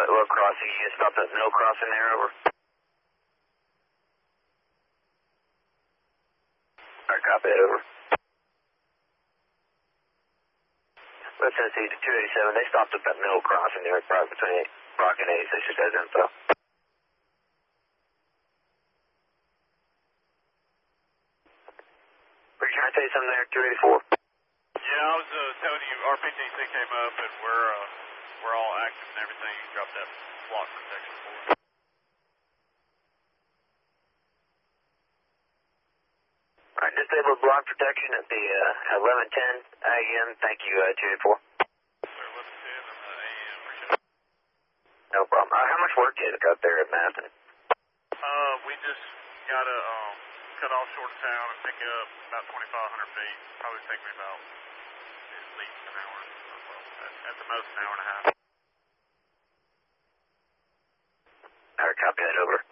what crossing? You stopped at middle crossing there, over. Alright, copy that, over. West Tennessee to 287, they stopped at that middle crossing there, probably between Rock and 86, just as info. Were you trying to say something there, 284? Yeah, I was telling you, RPTC came up and we're all active and everything. You dropped that block protection for us. Alright, disabled block protection at the 1110 AM. Thank you, 284. Clear 1110 and the AM, appreciate it. No problem. How much work did it got there at Madison? We just gotta cut off short of town and pick up about 2,500 feet. Probably take me about at least an hour. Well, at the most an hour and a half. Alright, copy that, over.